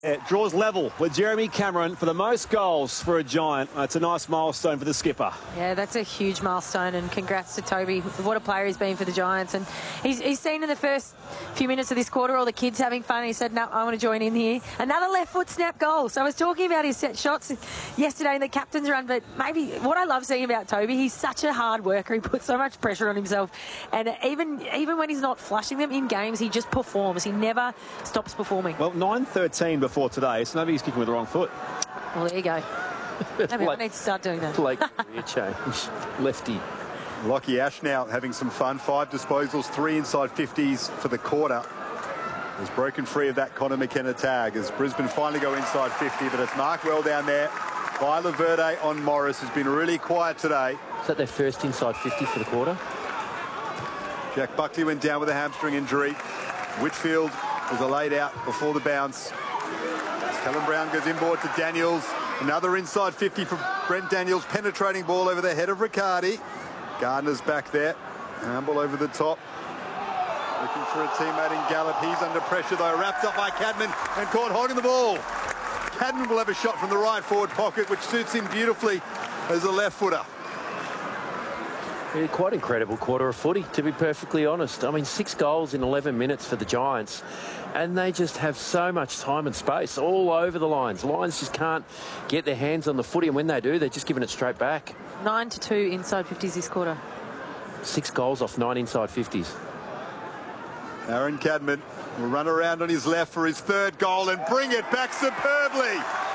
It draws level with Jeremy Cameron for the most goals for a Giant. It's a nice milestone for the skipper. Yeah, that's a huge milestone, and congrats to Toby. What a player he's been for the Giants. And he's seen in the first few minutes of this quarter all the kids having fun, and he said, no, I want to join in here. Another left foot snap goal. So I was talking about his set shots yesterday in the captain's run, but maybe what I love seeing about Toby, he's such a hard worker. He puts so much pressure on himself. And even when he's not flushing them in games, he just performs. He never stops performing. Well, 9-13 before today, so maybe he's kicking with the wrong foot. Well, there you go. Maybe I need to start doing that. Like career change. Lefty. Lockie Ash now having some fun. 5 disposals, 3 inside 50s for the quarter. He's broken free of that Connor McKenna tag as Brisbane finally go inside 50, but it's Mark Well down there by Laverde on Morris, who's been really quiet today. Is that their first inside 50 for the quarter? Jack Buckley went down with a hamstring injury. Whitfield was a laid out before the bounce. Callum Brown goes inboard to Daniels. Another inside 50 from Brent Daniels. Penetrating ball over the head of Riccardi. Gardner's back there. Handball over the top. Looking for a teammate in Gallup. He's under pressure though. Wrapped up by Cadman and caught hogging the ball. Cadman will have a shot from the right forward pocket, which suits him beautifully as a left footer. Yeah, quite incredible quarter of footy, to be perfectly honest. I mean, 6 goals in 11 minutes for the Giants, and they just have so much time and space all over the lines. Lions just can't get their hands on the footy, and when they do, they're just giving it straight back. 9-2 inside 50s this quarter. 6 goals off 9 inside 50s. Aaron Cadman will run around on his left for his 3rd goal and bring it back superbly.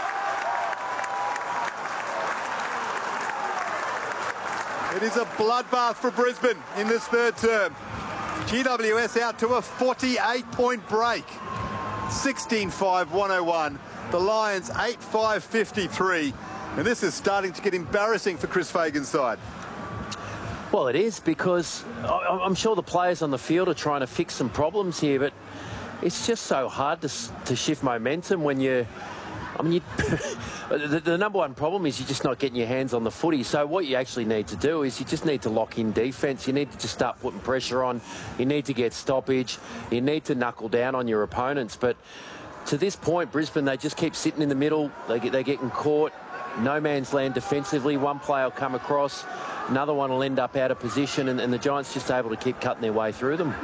It is a bloodbath for Brisbane in this 3rd term. GWS out to a 48-point break. 16-5-101. The Lions 8-5-53. And this is starting to get embarrassing for Chris Fagan's side. Well, it is, because I'm sure the players on the field are trying to fix some problems here, but it's just so hard to shift momentum when you're... I mean, the number one problem is you're just not getting your hands on the footy. So what you actually need to do is you just need to lock in defence. You need to just start putting pressure on. You need to get stoppage. You need to knuckle down on your opponents. But to this point, Brisbane, they just keep sitting in the middle. They're getting caught. No man's land defensively. One player will come across. Another one will end up out of position, and the Giants just able to keep cutting their way through them.